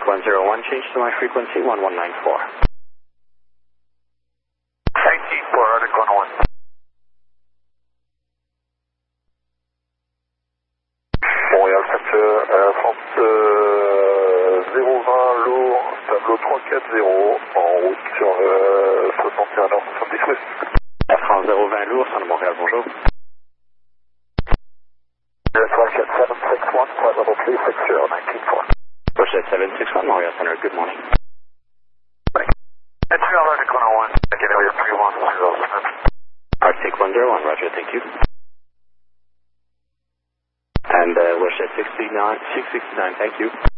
101, change to my frequency, 1194. 18 for Arctic 101. Montréal Facture, France 020 lourd, tableau 340, en route sur 61 nord 70 ouest. France 020 lourd, Centre Montréal, bonjour. 761, 503, 194. Rochette 761, Montreal Center, good morning. Arctic 101, I can hear you 31. Arctic 101, roger, thank you. And Rochette 669, thank you.